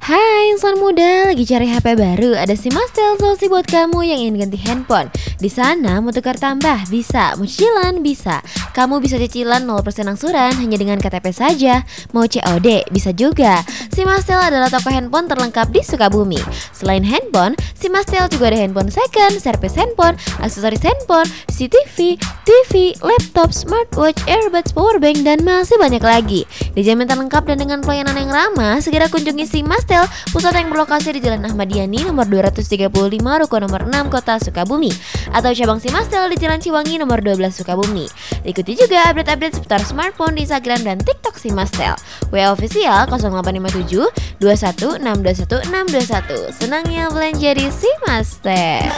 Hai insan muda, lagi cari HP baru? Ada Simastel solusi buat kamu yang ingin ganti handphone. Di sana mau tukar tambah bisa, mau cicilan bisa. Kamu bisa cicilan 0% angsuran hanya dengan KTP saja. Mau COD bisa juga. Simastel adalah toko handphone terlengkap di Sukabumi. Selain handphone, Simastel juga ada handphone second, servis handphone, aksesoris handphone, CCTV, TV, laptop, smartwatch, earbuds, powerbank, dan masih banyak lagi. Dijamin terlengkap dan dengan pelayanan yang ramah, segera kunjungi Simastel, pusat yang berlokasi di Jalan Ahmad Yani nomor 235 Ruko nomor 6 Kota Sukabumi, atau cabang Simastel di Jalan Ciwangi nomor 12 Sukabumi. Ikuti juga update-update seputar smartphone di Instagram dan TikTok Simastel. WA official 0857 21 621 621. Senangnya belanja di Simastel.